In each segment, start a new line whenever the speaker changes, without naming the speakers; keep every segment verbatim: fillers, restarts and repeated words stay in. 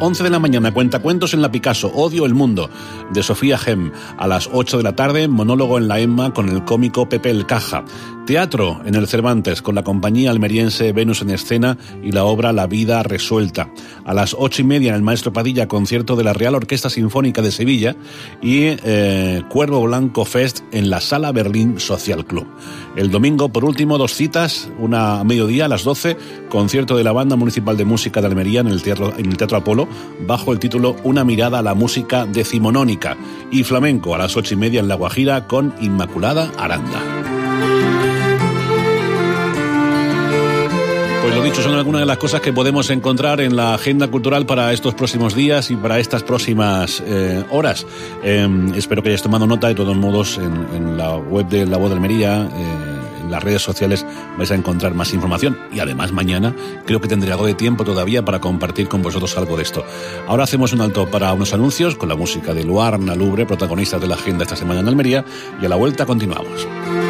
once de la mañana, Cuentacuentos en la Picasso, Odio el mundo, de Sofía Gem. A las ocho de la tarde, monólogo en la Emma con el cómico Pepe el Caja. Teatro en el Cervantes con la compañía almeriense Venus en Escena y la obra La vida resuelta. A las ocho y media en el Maestro Padilla, concierto de la Real Orquesta Sinfónica de Sevilla y eh, Cuervo Blanco Fest en la Sala Berlín Social Club. El domingo, por último, dos citas, una a mediodía a las doce, concierto de la Banda Municipal de Música de Almería en el Teatro, en el Teatro Apolo, bajo el título Una mirada a la música decimonónica, y flamenco a las ocho y media en La Guajira con Inmaculada Aranda. Pues lo dicho, son algunas de las cosas que podemos encontrar en la agenda cultural para estos próximos días y para estas próximas eh, horas. Eh, espero que hayáis tomado nota. De todos modos, en, en la web de La Voz de Almería, eh, en las redes sociales, vais a encontrar más información. Y además mañana creo que tendré algo de tiempo todavía para compartir con vosotros algo de esto. Ahora hacemos un alto para unos anuncios con la música de Luarna Lubre, protagonistas de la agenda esta semana en Almería, y a la vuelta continuamos.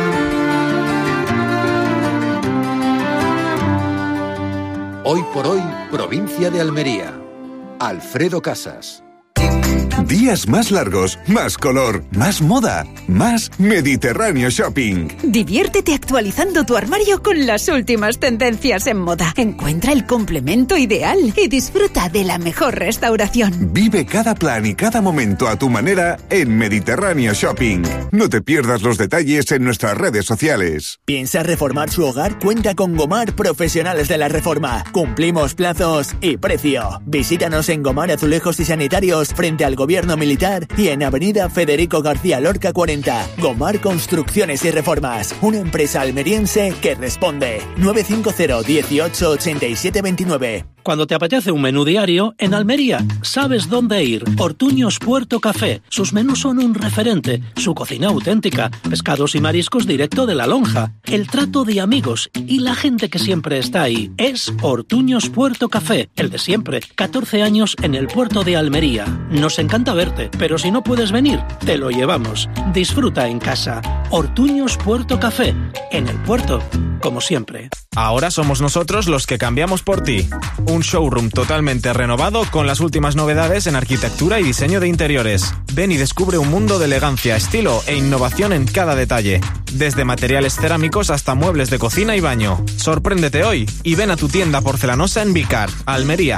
Hoy por hoy, provincia de Almería. Alfredo Casas.
Días más largos, más color, más moda, más Mediterráneo Shopping.
Diviértete actualizando tu armario con las últimas tendencias en moda. Encuentra el complemento ideal y disfruta de la mejor restauración.
Vive cada plan y cada momento a tu manera en Mediterráneo Shopping. No te pierdas los detalles en nuestras redes sociales.
¿Piensas reformar su hogar? Cuenta con Gomar Profesionales de la Reforma. Cumplimos plazos y precio. Visítanos en Gomar Azulejos y Sanitarios frente al Gobierno Militar y en Avenida Federico García Lorca cuarenta. Gomar Construcciones y Reformas, una empresa almeriense que responde. nueve cinco cero, dieciocho, ochenta y siete veintinueve.
Cuando te apetece un menú diario, en Almería sabes dónde ir. Ortuños Puerto Café. Sus menús son un referente. Su cocina auténtica. Pescados y mariscos directo de la lonja. El trato de amigos y la gente que siempre está ahí. Es Ortuños Puerto Café. El de siempre. catorce años en el puerto de Almería. Nos encanta verte, pero si no puedes venir, te lo llevamos. Disfruta en casa. Ortuños Puerto Café. En el puerto, como siempre.
Ahora somos nosotros los que cambiamos por ti. Un showroom totalmente renovado con las últimas novedades en arquitectura y diseño de interiores. Ven y descubre un mundo de elegancia, estilo e innovación en cada detalle. Desde materiales cerámicos hasta muebles de cocina y baño. Sorpréndete hoy y ven a tu tienda porcelanosa en Vicar, Almería.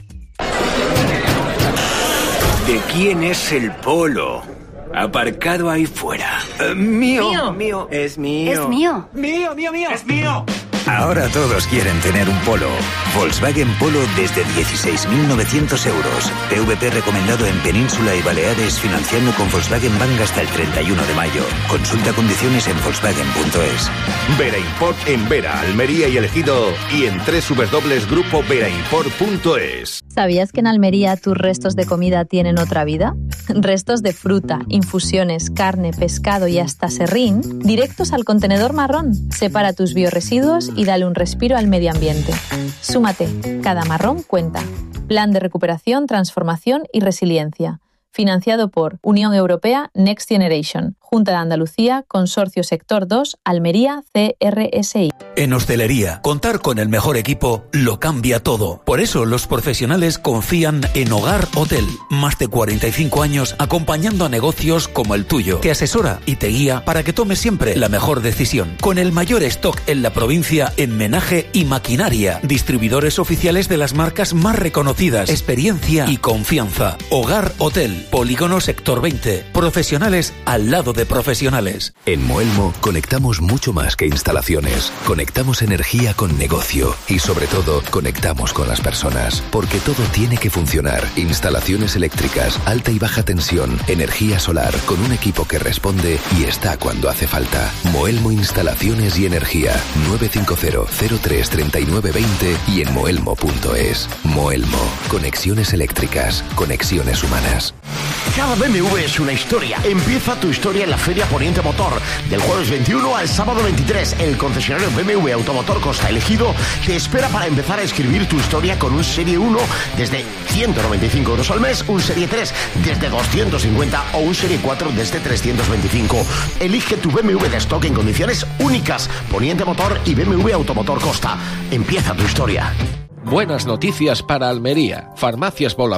¿De quién es el polo? Aparcado ahí fuera. Uh, mío, mío, mío. Es mío.
Es mío.
Mío, mío, mío. Es mío. Ahora todos quieren tener un Polo. Volkswagen Polo desde dieciséis mil novecientos euros. P V P recomendado en Península y Baleares, financiando con Volkswagen Bank hasta el treinta y uno de mayo. Consulta condiciones en volkswagen punto es.
Vera Import en Vera, Almería y Elegido, y en doble u doble u doble u punto grupo vera import punto es.
¿Sabías que en Almería tus restos de comida tienen otra vida? Restos de fruta, infusiones, carne, pescado y hasta serrín, directos al contenedor marrón. Separa tus biorresiduos y dale un respiro al medio ambiente. Súmate, cada marrón cuenta. Plan de recuperación, transformación y resiliencia. Financiado por Unión Europea Next Generation, Junta de Andalucía, Consorcio Sector dos, Almería, C R S I.
En hostelería, contar con el mejor equipo lo cambia todo. Por eso los profesionales confían en Hogar Hotel. Más de cuarenta y cinco años acompañando a negocios como el tuyo. Te asesora y te guía para que tomes siempre la mejor decisión. Con el mayor stock en la provincia en menaje y maquinaria. Distribuidores oficiales de las marcas más reconocidas. Experiencia y confianza. Hogar Hotel. Polígono Sector veinte. Profesionales al lado de profesionales.
En Moelmo conectamos mucho más que instalaciones. Conectamos energía con negocio y sobre todo conectamos con las personas. Porque todo tiene que funcionar. Instalaciones eléctricas, alta y baja tensión, energía solar, con un equipo que responde y está cuando hace falta. Moelmo Instalaciones y Energía. nueve cinco cero, cero tres, tres nueve dos cero y en moelmo punto es. Moelmo. Conexiones eléctricas. Conexiones humanas.
Cada B M W es una historia. Empieza tu historia en la Feria Poniente Motor. Del jueves veintiuno al sábado veintitrés, el concesionario B M W Automotor Costa Elegido te espera para empezar a escribir tu historia con un Serie uno desde ciento noventa y cinco euros al mes, un Serie tres desde doscientos cincuenta o un Serie cuatro desde trescientos veinticinco. Elige tu B M W de stock en condiciones únicas. Poniente Motor y B M W Automotor Costa. Empieza tu historia.
Buenas noticias para Almería. Farmacias Bola